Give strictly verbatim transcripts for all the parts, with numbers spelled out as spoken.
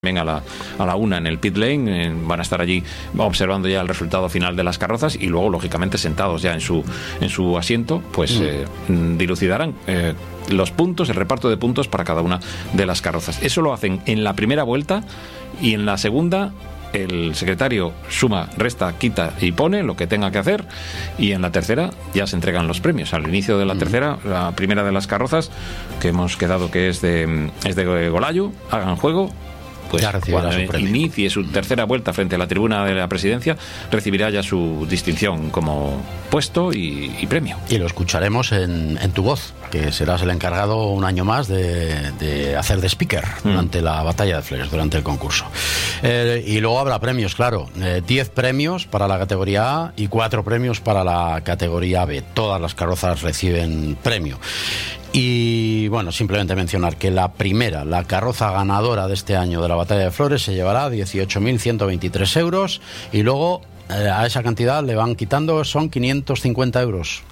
A la, a la una en el pit lane, eh, van a estar allí observando ya el resultado final de las carrozas y luego lógicamente sentados ya en su en su asiento pues mm. eh, dilucidarán eh, los puntos, el reparto de puntos para cada una de las carrozas. Eso lo hacen en la primera vuelta y en la segunda el secretario suma, resta, quita y pone lo que tenga que hacer, y en la tercera ya se entregan los premios. Al inicio de la tercera, la primera de las carrozas que hemos quedado que es de, es de Golayo, hagan juego. Pues cuando inicie su tercera vuelta frente a la tribuna de la presidencia, recibirá ya su distinción como puesto y, y premio. Y lo escucharemos en, en tu voz, que serás el encargado un año más de, de hacer de speaker mm. durante la batalla de Flores, durante el concurso. Eh, y luego habrá premios, claro. Eh, diez premios para la categoría A y cuatro premios para la categoría B. Todas las carrozas reciben premio. Y bueno, simplemente mencionar que la primera, la carroza ganadora de este año de la Batalla de Flores, se llevará dieciocho mil ciento veintitrés euros y luego eh, a esa cantidad le van quitando, son quinientos cincuenta euros.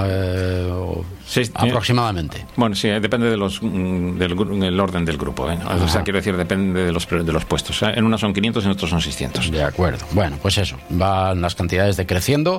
Eh, sí, aproximadamente. Eh, bueno, sí, depende de los del, del orden del grupo, ¿eh? O sea, quiero decir, depende de los de los puestos. En unas son quinientos, en otros son seiscientos. De acuerdo. Bueno, pues eso, van las cantidades decreciendo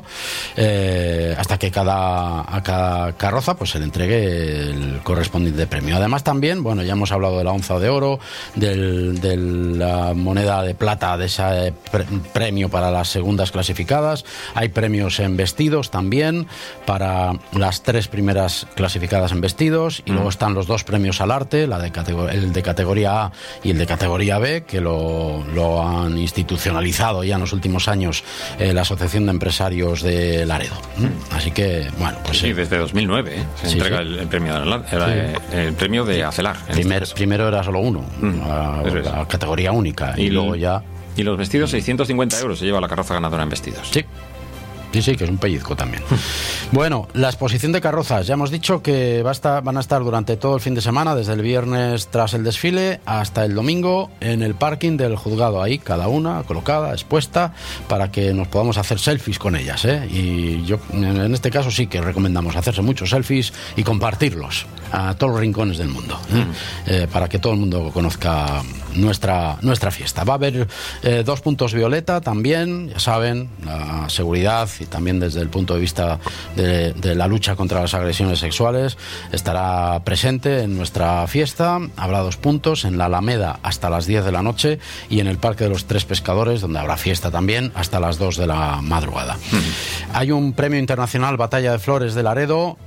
eh, hasta que cada a cada carroza pues se le entregue el correspondiente premio. Además también, bueno, ya hemos hablado de la onza de oro, del, de la moneda de plata, de ese pre premio para las segundas clasificadas. Hay premios en vestidos también para las tres primeras clasificadas en vestidos, y mm. luego están los dos premios al arte, la de el de categoría A y el de categoría B, que lo, lo han institucionalizado ya en los últimos años eh, la Asociación de Empresarios de Laredo. Mm. Así que, bueno, pues sí, eh, desde dos mil nueve ¿eh? se sí, entrega sí. El, el premio de el, sí. el premio de Acelar. Primer, este primero era solo uno, mm. a, es. a categoría única, y, y luego ya. Y los vestidos, seiscientos cincuenta euros se lleva la carroza ganadora en vestidos. Sí. Sí, sí, que es un pellizco también. Bueno, la exposición de carrozas. Ya hemos dicho que va a estar, van a estar durante todo el fin de semana, desde el viernes tras el desfile hasta el domingo, en el parking del juzgado. Ahí, cada una colocada, expuesta, para que nos podamos hacer selfies con ellas, ¿eh? Y yo, en este caso, sí que recomendamos hacerse muchos selfies y compartirlos a todos los rincones del mundo, ¿eh? Mm. Eh, para que todo el mundo conozca nuestra, nuestra fiesta. Va a haber eh, dos puntos violeta también, ya saben, la seguridad, y también desde el punto de vista de, de la lucha contra las agresiones sexuales estará presente en nuestra fiesta. Habrá dos puntos, en la Alameda hasta las diez de la noche y en el Parque de los Tres Pescadores, donde habrá fiesta también hasta las dos de la madrugada. Mm. Hay un premio internacional Batalla de Flores de Laredo,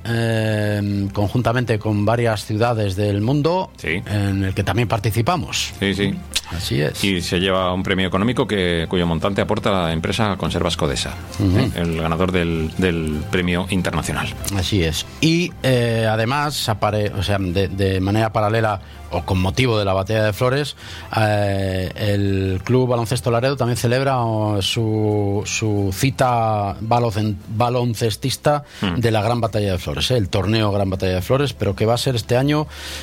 eh, conjuntamente con varias ciudades del mundo, sí. en el que también participamos. Sí, sí. Así es. Y se lleva un premio económico que, cuyo montante aporta la empresa Conservas Codesa, uh-huh. ¿eh? El ganador del, del premio internacional. Así es. Y eh, además, apare, o sea, de, de manera paralela o con motivo de la Batalla de Flores, eh, el Club Baloncesto Laredo también celebra oh, su, su cita balon, baloncestista mm. de la Gran Batalla de Flores, ¿eh? El torneo Gran Batalla de Flores, pero que va a ser este año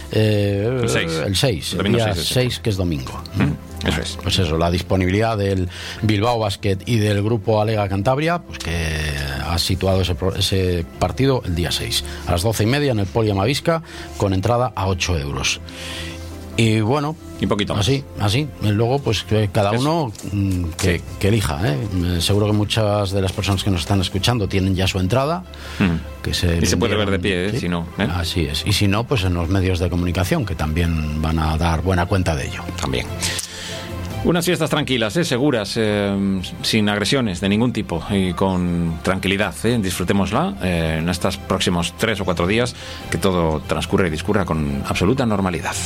eh, el seis, el seis, el día seis, seis, que es domingo. Mm. Eso es. Pues eso, la disponibilidad del Bilbao Basket y del grupo Alega Cantabria, pues que ha situado ese, ese partido el día seis, a las doce y media en el Poli Amavisca, con entrada a ocho euros. Y bueno, y poquito más. Así, así. Y luego, pues que cada uno que, sí. que elija, ¿eh? Seguro que muchas de las personas que nos están escuchando tienen ya su entrada. Mm. Que se y se puede ver de pie, ¿eh? ¿Sí? Si no. ¿eh? Así es. Y si no, pues en los medios de comunicación, que también van a dar buena cuenta de ello. También. Unas fiestas tranquilas, ¿eh? Seguras, eh, sin agresiones de ningún tipo y con tranquilidad, ¿eh? Disfrutémosla eh, en estos próximos tres o cuatro días, que todo transcurra y discurra con absoluta normalidad.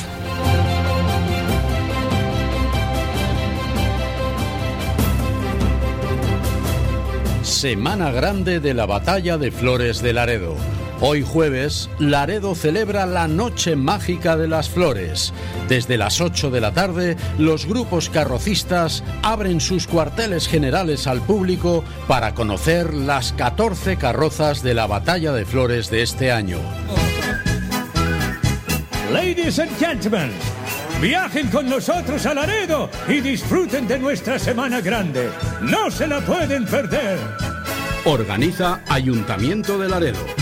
Semana Grande de la Batalla de Flores de Laredo. Hoy jueves, Laredo celebra la Noche Mágica de las Flores. Desde las ocho de la tarde, los grupos carrocistas abren sus cuarteles generales al público para conocer las catorce carrozas de la Batalla de Flores de este año. Ladies and gentlemen, viajen con nosotros a Laredo y disfruten de nuestra Semana Grande. ¡No se la pueden perder! Organiza Ayuntamiento de Laredo.